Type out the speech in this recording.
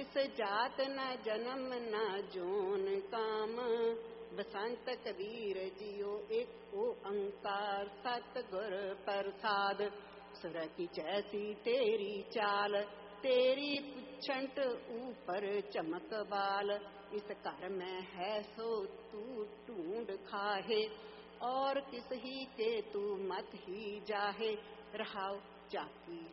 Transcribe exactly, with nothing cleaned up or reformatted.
किस जात न जन्म न जोन काम, बसंत कबीर जियो एक ओंकार सतगुर प्रसाद। सुर की जैसी तेरी चाल, तेरी पुछंट ऊपर चमक बाल, इस घर में है सो तू ढूंढ खाहे, और किस ही के तू मत ही जाहे, रहाओ जाकी